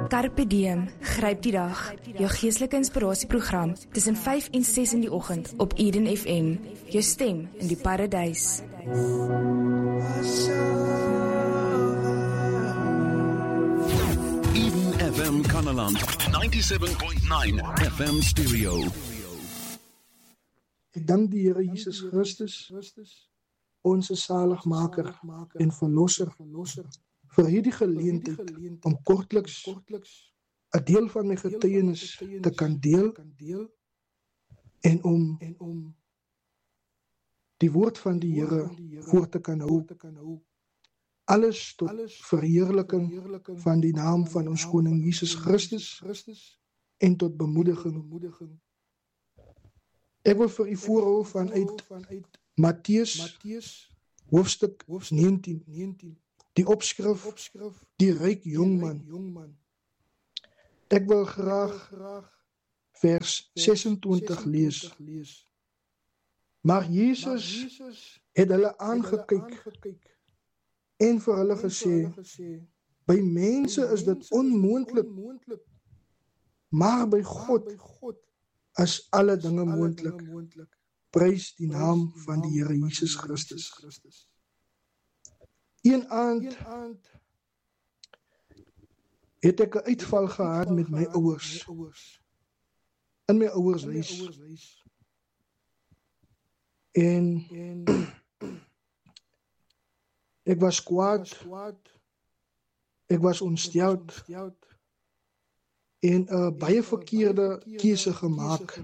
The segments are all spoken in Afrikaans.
Carpe Diem, gryp die dag. Jou geestelike inspirasieprogram tussen 5 en 6 in die oggend op Eden FM. Jou stem in die paradys. Eden FM Kanaland, 97.9 FM stereo. Ek dank die Here Jesus Christus, onze zaligmaker en verlosser, vir hierdie geleentheid om kortliks 'n deel van my getuienis te kan deel en om die woord van die Here voor te kan hou. Alles tot verheerliking van die naam van ons koning Jesus Christus en tot bemoediging. Ek wil vir u voorhou vanuit Matteus hoofstuk 19. Die opskrif, die ryk jongman. Ek wil graag vers 26 lees. Maar Jezus het hulle aangekyk en vir hulle gesê, by mense is dit onmoontlik, maar by God is alle dinge moontlik. Prys die naam van die Here Jesus Christus. Een aand het ek 'n uitval gehad met my ouers, in my ouers huis. En ek was kwaad, ek was ontsteld en 'n baie verkeerde keuse gemaak.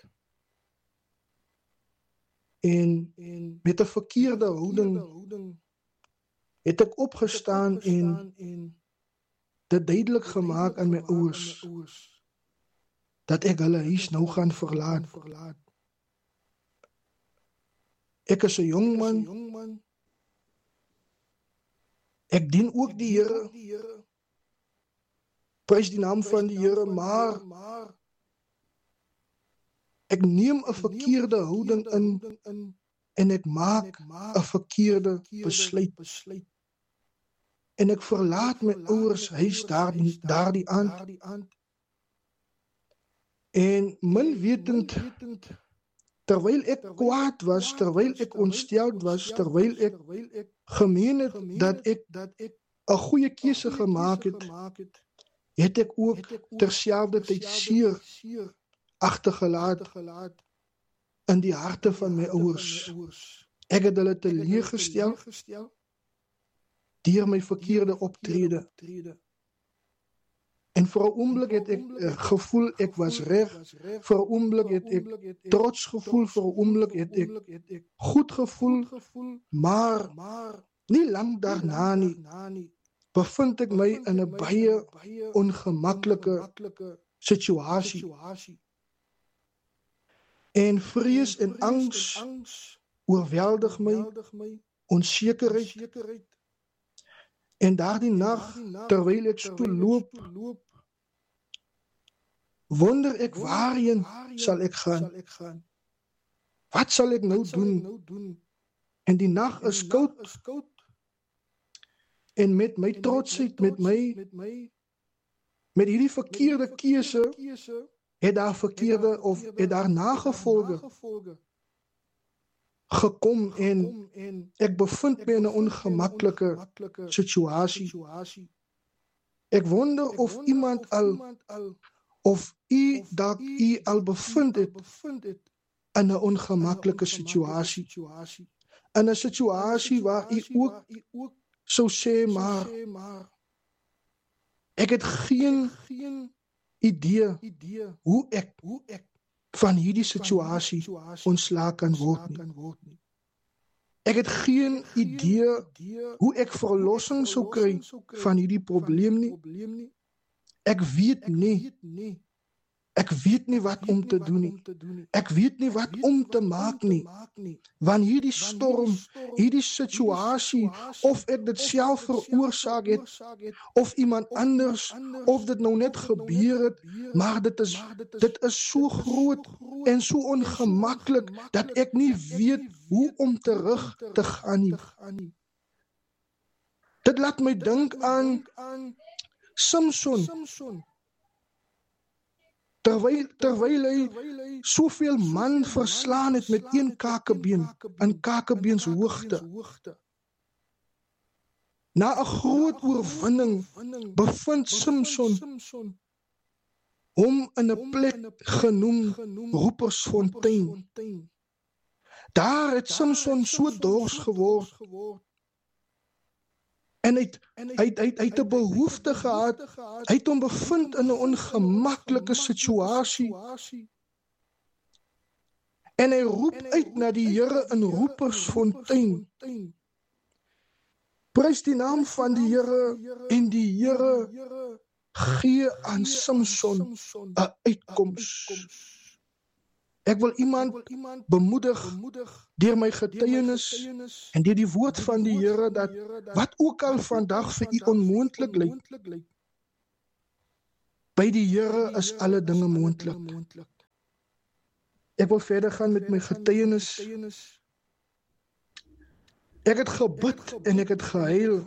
En met 'n verkeerde houding het ek opgestaan en dit duidelik gemaak aan my ouers dat ek hulle huis nou gaan verlaat. Ek is 'n jong man. Ek dien ook die Here. Prys die naam van die Here, maar ek neem 'n verkeerde houding in en ek maak 'n verkeerde besluit. En ek verlaat my ouers huis daardie aand. En min wetend, terwyl ek kwaad was, terwyl ek ontsteld was, terwyl ek gemeen het dat ek 'n goeie keuse gemaak het ek ook terselfdertyd seer agtergelaat in die harte van my ouers. Ek het hulle teleurgestel deur my verkeerde optrede. En vir 'n oomblik het ek gevoel ek was reg, vir 'n oomblik het ek trots gevoel, vir 'n oomblik het ek goed gevoel, maar nie lank daarna nie, bevind ek my in 'n baie ongemaklike situasie. En vrees en angs oorweldig my, onsekerheid. En daardie nag, terwyl ek stoel loop, wonder ek waarheen sal ek gaan? Wat sal ek nou doen? En die nag is koud. En met my trotsheid, met hierdie verkeerde keuse, het daar nagevolge gekom en ek bevind my in 'n ongemaklike situasie. Ek wonder of iemand of u al bevind het in 'n ongemaklike situasie. In 'n situasie waar u ook sou sê, maar ek het geen idee hoe ek van hierdie situasie ontslae kan word nie. Ek het geen idee hoe ek verlossing sou kry van hierdie probleem nie. Ek weet nie wat om te doen nie. Ek weet nie wat om te maak nie. Want hierdie storm, hierdie situasie, of ek dit self veroorsaak het, of iemand anders, of dit nou net gebeur het, maar dit is so groot en so ongemaklik, dat ek nie weet hoe om terug te gaan nie. Dit laat my dink aan Samson, terwyl hy soveel man verslaan het met een kakebeen, in kakebeens hoogte. Na 'n groot oorwinning bevind Samson hom in 'n plek genoem Roepersfontein. Daar het Samson so dors geword en hy het 'n behoefte gehad. Hy het hom bevind in 'n ongemaklike situasie. En hy roep uit na die Here in Roepersfontein. Prys die naam van die Here, en die Here gee aan Samson 'n uitkoms. Ek wil iemand bemoedig deur my getuienis en deur die woord van die Here dat wat ook al vandag vir u onmoontlik lyk, by die Here is alle dinge moontlik. Ek wil verder gaan met my getuienis. Ek het gebid en ek het gehuil.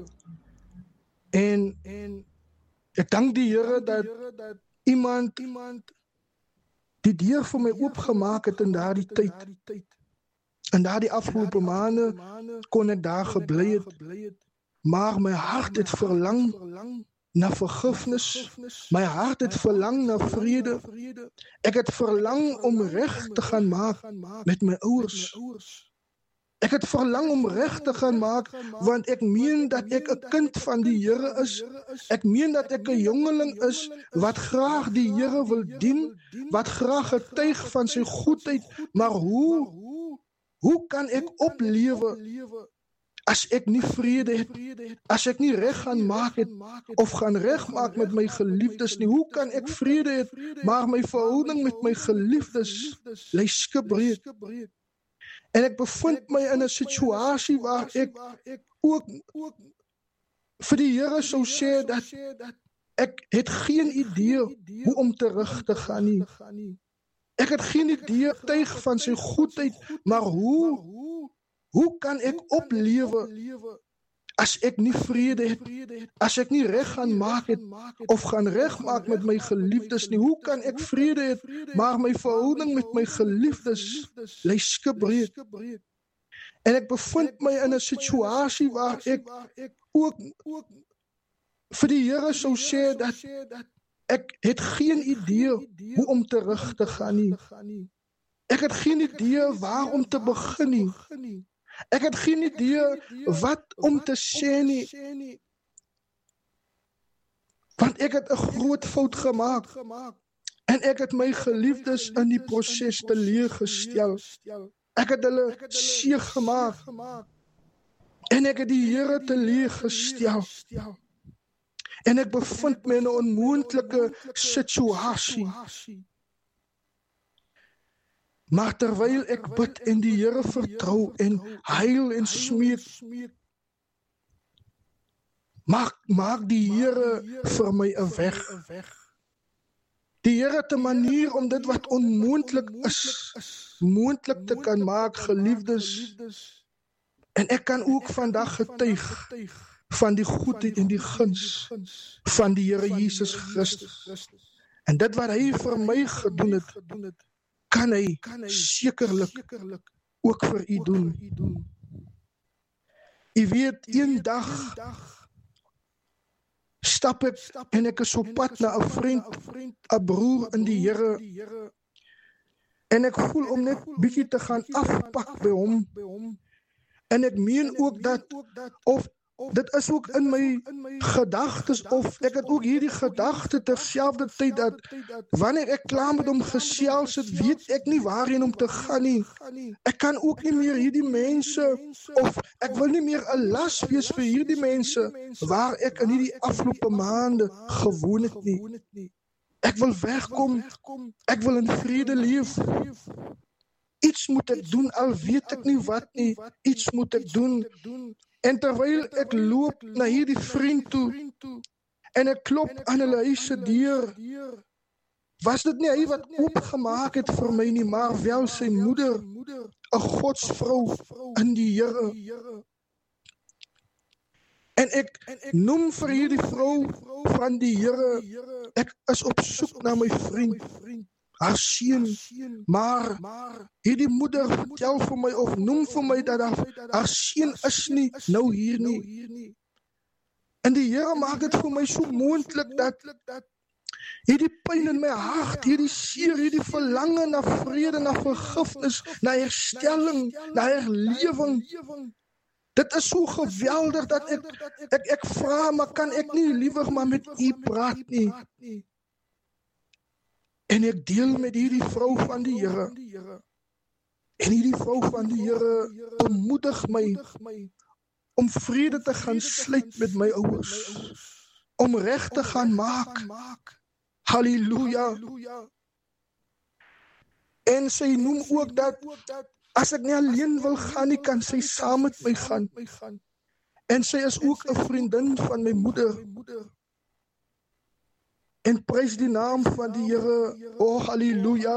En ek dank die Here dat iemand die deur vir my oopgemaak het in daardie tyd. In daardie afgelope maande kon ek daar gebly het. Maar my hart het verlang na vergifnis. My hart het verlang na vrede. Ek het verlang om reg te gaan maak met my ouers. Ek het verlang om reg te gaan maak, want ek meen dat ek 'n kind van die Here is. Ek meen dat ek 'n jongeling is wat graag die Here wil dien, wat graag getuig van sy goedheid. Maar hoe kan ek oplewe as ek nie vrede het, as ek nie reg gaan maak het of gaan regmaak met my geliefdes nie? Hoe kan ek vrede het, maar my verhouding met my geliefdes lê skibreek? En ek bevind my in 'n situasie waar ek ook vir die Here sou sê dat ek het geen idee hoe om terug te gaan nie. Ek het geen idee tuig van sy goedheid, maar hoe kan ek oplewe as ek nie vrede het, as ek nie reg gaan maak het of gaan regmaak met my geliefdes nie? Hoe kan ek vrede het, maar my verhouding met my geliefdes lê skibreek? En ek bevind my in 'n situasie waar ek ook vir die Here sou sê dat ek het geen idee hoe om terug te gaan nie. Ek het geen idee waar om te begin nie. Ek het geen idee wat om te sê nie. Want ek het 'n groot fout gemaak. En ek het my geliefdes in die proses teleurgestel. Ek het hulle seer gemaak. En ek het die Here teleurgestel. En ek bevind my in 'n onmoontlike situasie. Maar terwyl ek bid en die Here vertrou en huil en smeek, maak die Here vir my 'n weg. Die Here het 'n manier om dit wat onmoontlik is, moontlik te kan maak, geliefdes. En ek kan ook vandag getuig van die goedheid en die guns van die Here Jesus Christus. En dit wat hy vir my gedoen het, kan hy sekerlik ook vir u doen. U weet, een dag stap ek en ek is op pad na 'n vriend, 'n broer in die Here. En ek voel om net bietjie te gaan afpak by hom. En ek meen ook dat, of dit is ook in my gedagtes, of ek het ook hierdie gedagte terselfdertyd dat wanneer ek klaar met hom gesels het, weet ek nie waarheen om te gaan nie. Ek kan ook nie meer hierdie mense, of ek wil nie meer 'n las wees vir hierdie mense waar ek in hierdie afgelope maande gewoon het nie. Ek wil wegkom. Ek wil in vrede leef. Iets moet ek doen, al weet ek nie wat nie. Iets moet ek doen. En terwyl ek loop na hierdie vriend toe en ek klop aan hulle huis se deur, was dit nie hy wat oopgemaak het vir my nie, maar wel sy moeder, 'n godsvrou in die Here. En ek noem vir hierdie vrou van die Here, ek is op soek na my vriend, haar seun, maar hierdie moeder vertel vir my of noem vir my dat haar seun is nie nou hier nie. En die Here maak dit vir my so moontlik dat hierdie pyn in my hart, hierdie seer, hierdie verlange na vrede, na vergifnis, na herstelling, na herlewing, dit is so geweldig dat ek vra, maar kan ek nie liewer maar met u praat nie? En ek deel met hierdie vrou van die Here. En hierdie vrou van die Here bemoedig my om vrede te gaan sluit met my ouers, om reg te gaan maak. Halleluja. En sy noem ook dat as ek nie alleen wil gaan nie, kan sy saam met my gaan. En sy is ook 'n vriendin van my moeder. En prys die naam van die Here. Oh, halleluja.